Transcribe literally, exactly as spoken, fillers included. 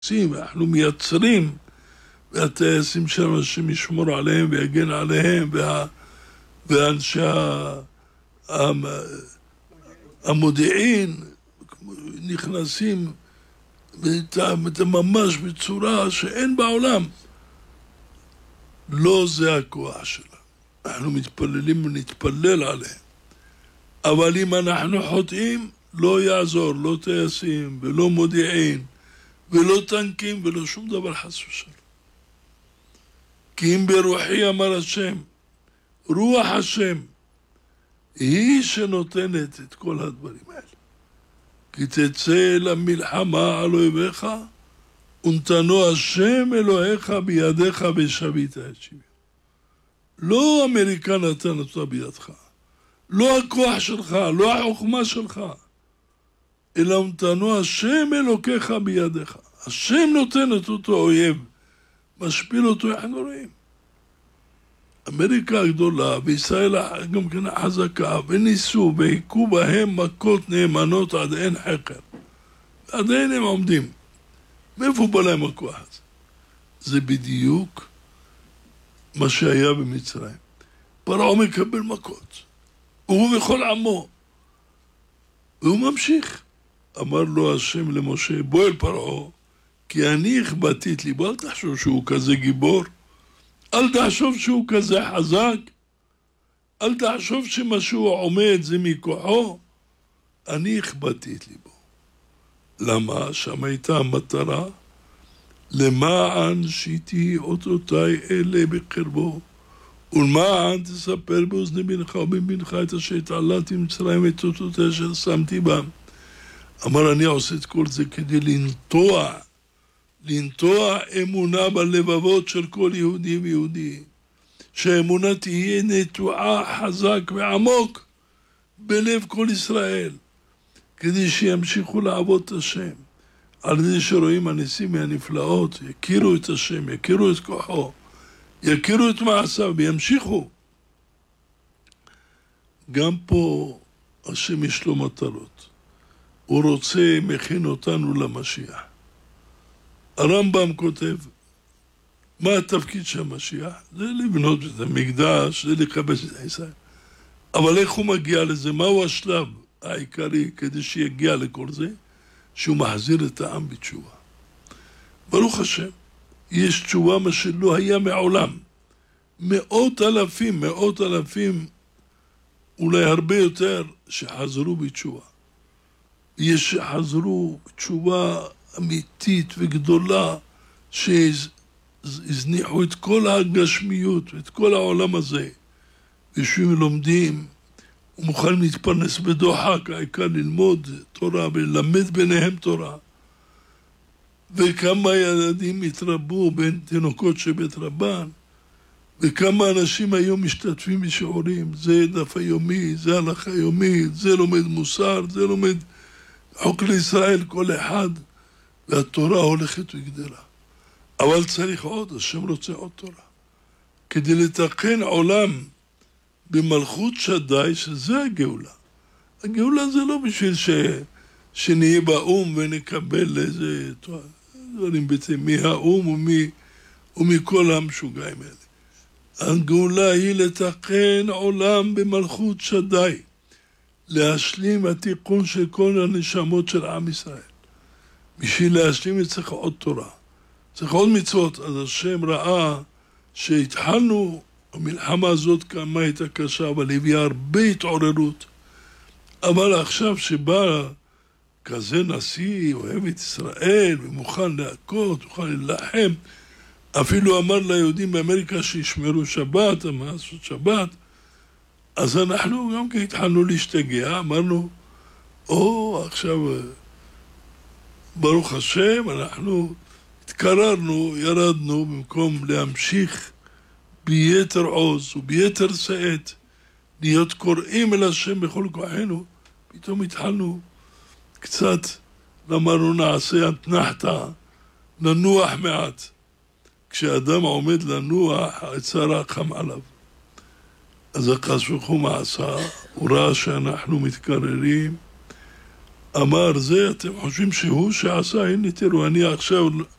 אנחנו מייצרים, והטייסים שלנו שמשמור עליהם ויגן עליהם, וה, ואנשי המודיעין נכנסים ממש בצורה שאין בעולם. לא זה הכוח שלה. אנחנו מתפללים ונתפלל עליהם. אבל אם אנחנו חוטאים, לא יעזור, לא טייסים ולא מודיעין, ולא טנקים ולא שום דבר חס ושלום. כי אם ברוחי אמר השם, רוח השם, היא שנותנת את כל הדברים האלה. כי תצא למלחמה על אויביך, ונתנו השם אלוהיך בידיך ושבית את שביו. לא אמריקה נתן אותה בידך, לא הכוח שלך, לא החוכמה שלך, אלא נתנו השם אלוקיך בידיך. השם נותן את אותו אויב, משפיל אותו, אנחנו רואים. אמריקה הגדולה וישראל גם כן חזקה, וניסו והיכו בהם מכות נאמנות עד אין חקר. עדיין הם עומדים. מאיפה בא להם הכוח הזה? זה בדיוק מה שהיה במצרים. פרעה מקבל מכות, הוא וכל עמו, והוא ממשיך. אמר לו השם למשה, בוא אל פרעה, כי אני הכבדתי את ליבו. אל תחשוב שהוא כזה גיבור, אל תחשוב שהוא כזה חזק, אל תחשוב שמה שהוא עומד זה מכוחו. אני הכבדתי את ליבו. למה? שם הייתה המטרה, למען שיתי אותותיי אלה בקרבו, ולמען תספר באוזני בנך ובבנך את אשר התעללתי במצרים ואת אותותיה אשר שמתי בם. אמר, אני עושה את כל זה כדי לנטוע, לנטוע אמונה בלבבות של כל יהודי ויהודי. שהאמונה תהיה נטועה חזק ועמוק בלב כל ישראל, כדי שימשיכו לעבוד את השם. על ידי שרואים הניסים והנפלאות, יכירו את השם, יכירו את כוחו, יכירו את מעשיו וימשיכו. גם פה השם יש לו מטרות. הוא רוצה, מכין אותנו למשיח. הרמב"ם כותב, מה התפקיד של המשיח? זה לבנות את המקדש, זה לכבש את ישראל. אבל איך הוא מגיע לזה? מהו השלב העיקרי כדי שיגיע לכל זה? שהוא מחזיר את העם בתשובה. ברוך השם, יש תשובה מה שלא היה מעולם. מאות אלפים, מאות אלפים, אולי הרבה יותר, שחזרו בתשובה. יש שחזרו בתשובה אמיתית וגדולה, שהזניחו את כל הגשמיות ואת כל העולם הזה, ושהם לומדים ומוכנים להתפרנס בדוחק, העיקר ללמוד תורה וללמד ביניהם תורה. וכמה ילדים התרבו בין תינוקות שבית רבן, וכמה אנשים היום משתתפים בשיעורים, זה דף היומי, זה הלכה יומית, זה לומד מוסר, זה לומד חוק לישראל, כל אחד, והתורה הולכת וגדלה. אבל צריך עוד, השם רוצה עוד תורה, כדי לתקן עולם במלכות שדי, שזה הגאולה. הגאולה זה לא בשביל ש... שנהיה באום ונקבל איזה דברים בעצם מהאום ומי... ומכל המשוגעים האלה. הגאולה היא לתקן עולם במלכות שדי, להשלים התיקון של כל הנשמות של עם ישראל. בשביל להשלים את צריך עוד תורה, צריך עוד מצוות. אז השם ראה שהתחלנו, המלחמה הזאת כמה הייתה קשה, אבל הביאה הרבה התעוררות. אבל עכשיו שבא כזה נשיא, אוהב את ישראל, ומוכן להכות, מוכן להילחם, אפילו אמר ליהודים באמריקה שישמרו שבת, מה לעשות שבת, אז אנחנו גם כן התחלנו להשתגע, אמרנו, או, עכשיו, ברוך השם, אנחנו התקררנו, ירדנו, במקום להמשיך ביתר עוז וביתר שאת, להיות קוראים אל השם בכל כוחנו, פתאום התחלנו קצת, אמרנו נעשה אתנחתא, ננוח מעט. כשאדם עומד לנוח, הצרה חם עליו. אז הקדוש ברוך הוא מעשה, הוא ראה שאנחנו מתקררים, אמר זה, אתם חושבים שהוא שעשה, הנה תראו, אני עכשיו